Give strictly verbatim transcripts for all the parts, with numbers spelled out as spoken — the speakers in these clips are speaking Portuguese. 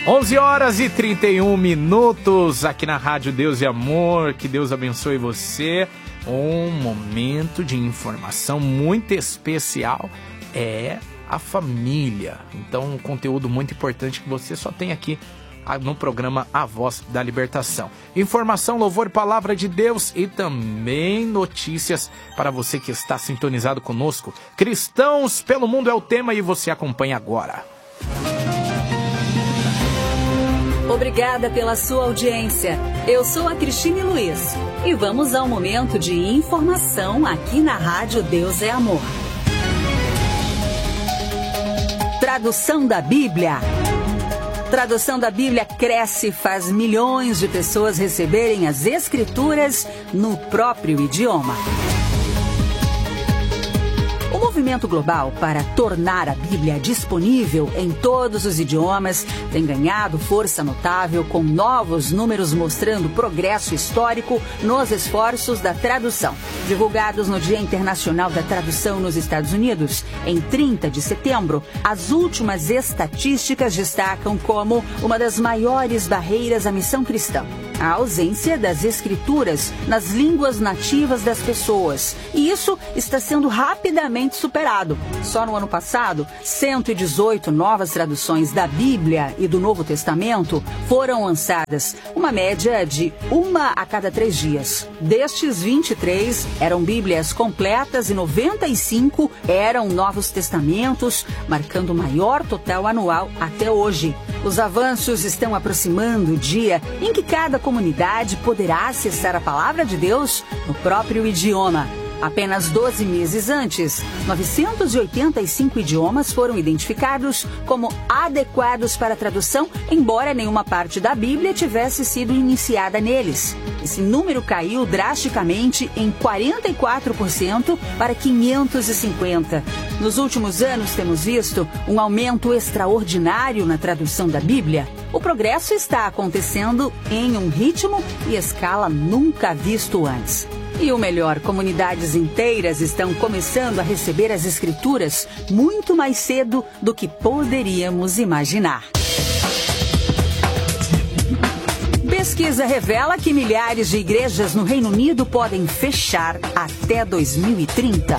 onze horas e trinta e um minutos aqui na Rádio Deus e Amor. Que Deus abençoe você. Um momento de informação muito especial é a família. Então, um conteúdo muito importante que você só tem aqui no programa A Voz da Libertação. Informação, louvor, palavra de Deus e também notícias para você que está sintonizado conosco. Cristãos pelo mundo é o tema e você acompanha agora. Obrigada pela sua audiência. Eu sou a Cristine Luiz e vamos ao momento de informação aqui na Rádio Deus é Amor. Tradução da Bíblia. Tradução da Bíblia cresce e faz milhões de pessoas receberem as Escrituras no próprio idioma. O movimento global para tornar a Bíblia disponível em todos os idiomas tem ganhado força notável, com novos números mostrando progresso histórico nos esforços da tradução. Divulgados no Dia Internacional da Tradução nos Estados Unidos, em trinta de setembro, as últimas estatísticas destacam como uma das maiores barreiras à missão cristã a ausência das escrituras nas línguas nativas das pessoas. E isso está sendo rapidamente superado. Só no ano passado, cento e dezoito novas traduções da Bíblia e do Novo Testamento foram lançadas, uma média de uma a cada três dias. Destes, vinte e três eram Bíblias completas e noventa e cinco eram Novos Testamentos, marcando o maior total anual até hoje. Os avanços estão aproximando o dia em que cada comunidade poderá acessar a palavra de Deus no próprio idioma. Apenas doze meses antes, novecentos e oitenta e cinco idiomas foram identificados como adequados para tradução, embora nenhuma parte da Bíblia tivesse sido iniciada neles. Esse número caiu drasticamente em quarenta e quatro por cento para quinhentos e cinquenta. Nos últimos anos, temos visto um aumento extraordinário na tradução da Bíblia. O progresso está acontecendo em um ritmo e escala nunca visto antes. E o melhor, comunidades inteiras estão começando a receber as Escrituras muito mais cedo do que poderíamos imaginar. Pesquisa revela que milhares de igrejas no Reino Unido podem fechar até dois mil e trinta.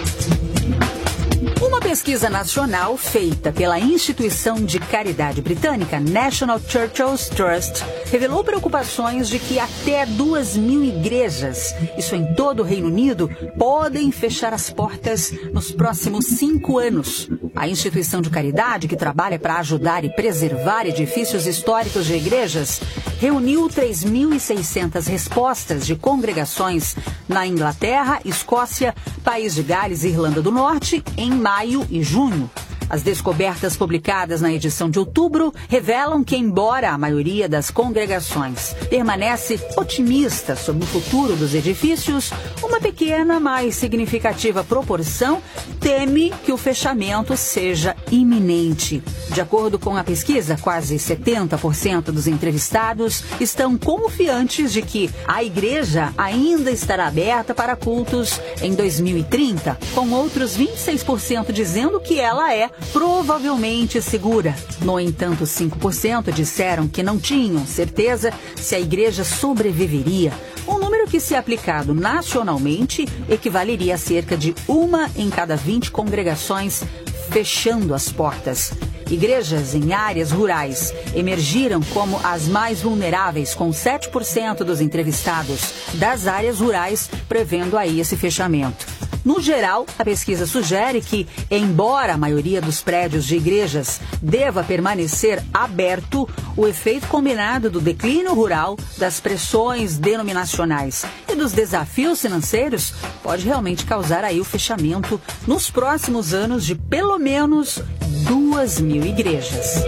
Uma pesquisa nacional feita pela instituição de caridade britânica National Churches Trust revelou preocupações de que até duas mil igrejas, isso em todo o Reino Unido, podem fechar as portas nos próximos cinco anos. A instituição de caridade, que trabalha para ajudar e preservar edifícios históricos de igrejas, reuniu três mil e seiscentas respostas de congregações na Inglaterra, Escócia, País de Gales e Irlanda do Norte em maio e junho. As descobertas publicadas na edição de outubro revelam que, embora a maioria das congregações permanece otimista sobre o futuro dos edifícios, uma pequena, mas significativa proporção teme que o fechamento seja iminente. De acordo com a pesquisa, quase setenta por cento dos entrevistados estão confiantes de que a igreja ainda estará aberta para cultos em dois mil e trinta, com outros vinte e seis por cento dizendo que ela é provavelmente segura. No entanto, cinco por cento disseram que não tinham certeza se a igreja sobreviveria. Um número que, se aplicado nacionalmente, equivaleria a cerca de uma em cada vinte congregações fechando as portas. Igrejas em áreas rurais emergiram como as mais vulneráveis, com sete por cento dos entrevistados das áreas rurais prevendo aí esse fechamento. No geral, a pesquisa sugere que, embora a maioria dos prédios de igrejas deva permanecer aberto, o efeito combinado do declínio rural, das pressões denominacionais e dos desafios financeiros pode realmente causar aí o fechamento nos próximos anos de pelo menos duas mil igrejas.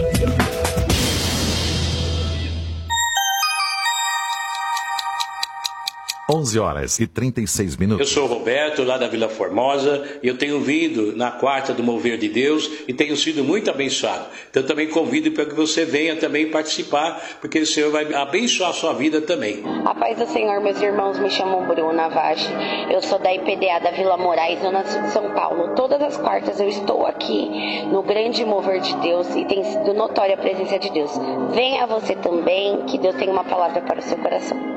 onze horas e trinta e seis minutos. Eu sou o Roberto, lá da Vila Formosa, e eu tenho vindo na quarta do Mover de Deus e tenho sido muito abençoado. Então também convido para que você venha também participar, porque o Senhor vai abençoar a sua vida também. A paz do Senhor, meus irmãos, me chamo Bruna Vage. Eu sou da I P D A da Vila Moraes, Zona Sul de São Paulo. Todas as quartas eu estou aqui no grande Mover de Deus e tem sido notória a presença de Deus. Venha você também, que Deus tem uma palavra para o seu coração.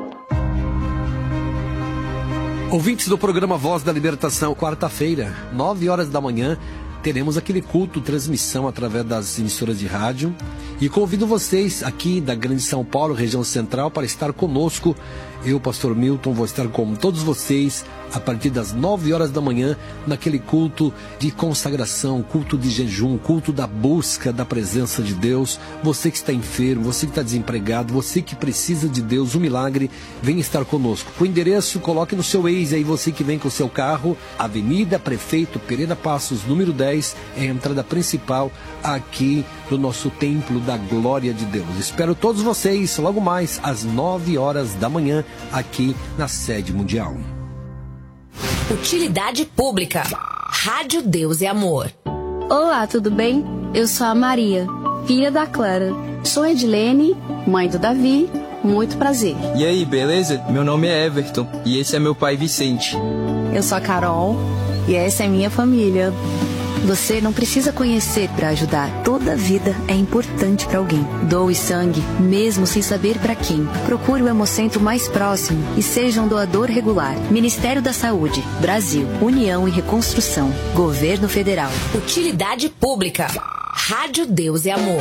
Ouvintes do programa Voz da Libertação, quarta-feira, nove horas da manhã, teremos aquele culto, transmissão através das emissoras de rádio. E convido vocês aqui da Grande São Paulo, região central, para estar conosco. Eu, pastor Milton, vou estar com todos vocês a partir das nove horas da manhã, naquele culto de consagração, culto de jejum, culto da busca da presença de Deus. Você que está enfermo, você que está desempregado, você que precisa de Deus, um milagre, vem estar conosco. O endereço, coloque no seu Waze aí, você que vem com o seu carro, Avenida Prefeito Pereira Passos, número dez, é a entrada principal aqui do nosso Templo da Glória de Deus. Espero todos vocês logo mais às nove horas da manhã, aqui na sede mundial. Utilidade Pública. Rádio Deus e Amor. Olá, tudo bem? Eu sou a Maria, filha da Clara. Sou Edilene, mãe do Davi. Muito prazer. E aí, beleza? Meu nome é Everton e esse é meu pai Vicente. Eu sou a Carol e essa é minha família. Você não precisa conhecer para ajudar. Toda vida é importante para alguém. Doe sangue, mesmo sem saber para quem. Procure o Hemocentro mais próximo e seja um doador regular. Ministério da Saúde, Brasil, União e Reconstrução, Governo Federal. Utilidade Pública. Rádio Deus e Amor.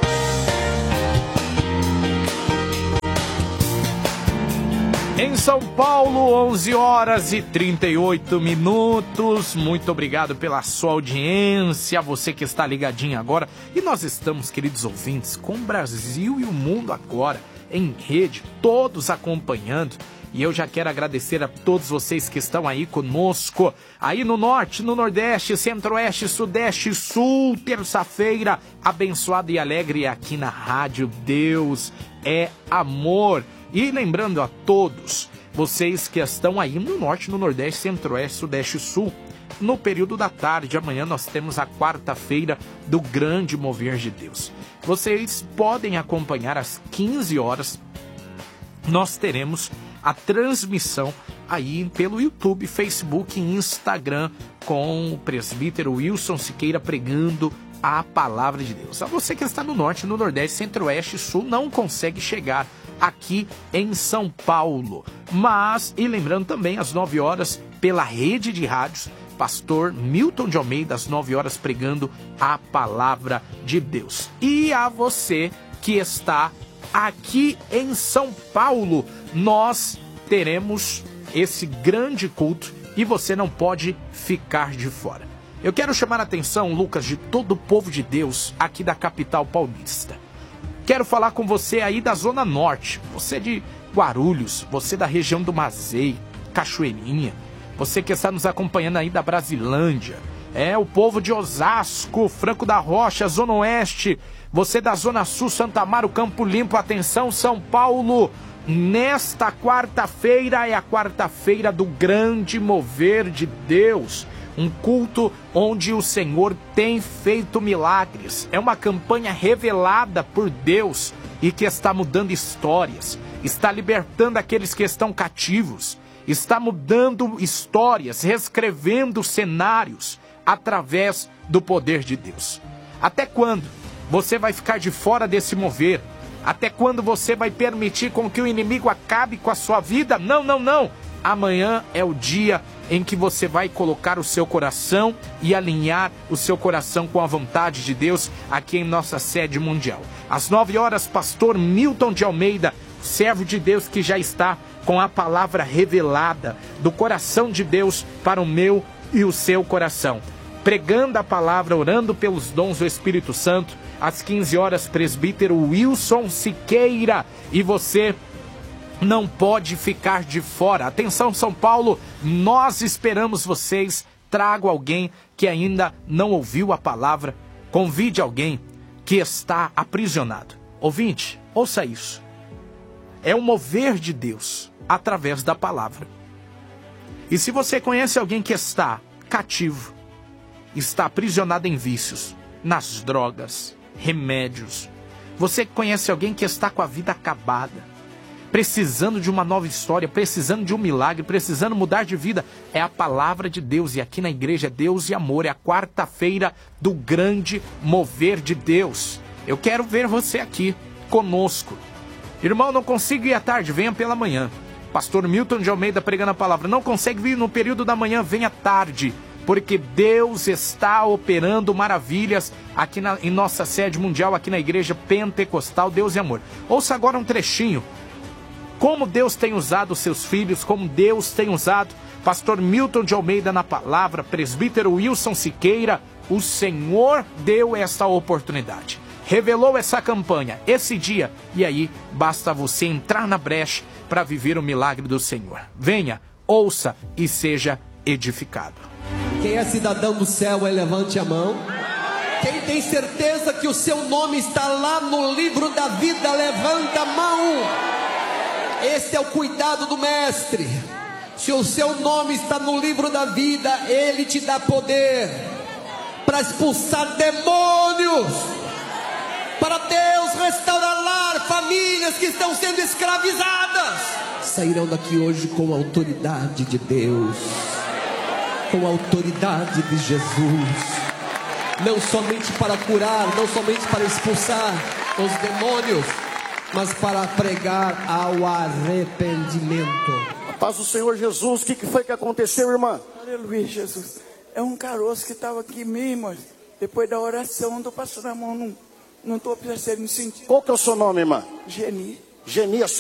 Em São Paulo, onze horas e trinta e oito minutos. Muito obrigado pela sua audiência, você que está ligadinho agora. E nós estamos, queridos ouvintes, com o Brasil e o mundo agora, em rede, todos acompanhando. E eu já quero agradecer a todos vocês que estão aí conosco, aí no Norte, no Nordeste, Centro-Oeste, Sudeste e Sul. Terça-feira abençoada e alegre aqui na Rádio Deus é Amor. E lembrando a todos, vocês que estão aí no Norte, no Nordeste, Centro-Oeste, Sudeste e Sul, no período da tarde, amanhã nós temos a quarta-feira do Grande Mover de Deus. Vocês podem acompanhar às quinze horas, nós teremos a transmissão aí pelo YouTube, Facebook e Instagram com o presbítero Wilson Siqueira pregando a palavra de Deus. A você que está no Norte, no Nordeste, Centro-Oeste e Sul não consegue chegar aqui em São Paulo. Mas, e lembrando também, às nove horas, pela rede de rádios, pastor Milton de Almeida, às nove horas, pregando a palavra de Deus. E a você que está aqui em São Paulo, nós teremos esse grande culto e você não pode ficar de fora. Eu quero chamar a atenção, Lucas, de todo o povo de Deus aqui da capital paulista. Quero falar com você aí da Zona Norte, você de Guarulhos, você da região do Mazei, Cachoeirinha, você que está nos acompanhando aí da Brasilândia, é o povo de Osasco, Franco da Rocha, Zona Oeste, você da Zona Sul, Santa Amaro, Campo Limpo, atenção São Paulo, nesta quarta-feira é a quarta-feira do Grande Mover de Deus. Um culto onde o Senhor tem feito milagres. É uma campanha revelada por Deus e que está mudando histórias. Está libertando aqueles que estão cativos. Está mudando histórias, reescrevendo cenários através do poder de Deus. Até quando você vai ficar de fora desse mover? Até quando você vai permitir com que o inimigo acabe com a sua vida? Não, não, não. Amanhã é o dia em que você vai colocar o seu coração e alinhar o seu coração com a vontade de Deus aqui em nossa sede mundial. Às nove horas, pastor Milton de Almeida, servo de Deus que já está com a palavra revelada do coração de Deus para o meu e o seu coração. Pregando a palavra, orando pelos dons do Espírito Santo. Às quinze horas, presbítero Wilson Siqueira. E você não pode ficar de fora. Atenção, São Paulo, nós esperamos vocês. Traga alguém que ainda não ouviu a palavra. Convide alguém que está aprisionado. Ouvinte, ouça isso. É o mover de Deus. através da palavra. E se você conhece alguém que está cativo, está aprisionado em vícios, nas drogas, remédios, você conhece alguém que está com a vida acabada, precisando de uma nova história, precisando de um milagre, precisando mudar de vida, é a palavra de Deus. E aqui na igreja é Deus e Amor, é a quarta-feira do grande mover de Deus. Eu quero ver você aqui conosco. Irmão, não consigo ir à tarde, venha pela manhã. Pastor Milton de Almeida pregando a palavra. Não consegue vir no período da manhã, venha tarde, porque Deus está operando maravilhas aqui na, em nossa sede mundial, aqui na igreja pentecostal Deus e Amor. Ouça agora um trechinho. Como Deus tem usado os seus filhos, como Deus tem usado Pastor Milton de Almeida na palavra, presbítero Wilson Siqueira, o Senhor deu esta oportunidade, revelou essa campanha, esse dia, e aí basta você entrar na brecha para viver o milagre do Senhor. Venha, ouça e seja edificado. Quem é cidadão do céu, aí levante a mão. Quem tem certeza que o seu nome está lá no livro da vida, levanta a mão. Esse é o cuidado do mestre. Se o seu nome está no livro da vida, ele te dá poder para expulsar demônios, para Deus restaurar lar, famílias que estão sendo escravizadas. Sairão daqui hoje com a autoridade de Deus, com a autoridade de Jesus, não somente para curar, não somente para expulsar os demônios, mas para pregar ao arrependimento. A paz do Senhor Jesus. O que, que foi que aconteceu, irmã? Aleluia, Jesus. É um caroço que estava aqui mesmo, depois da oração do pastor Ramon. Não, não estou precisando me sentir. Qual que é o seu nome, irmã? Geni. Geni,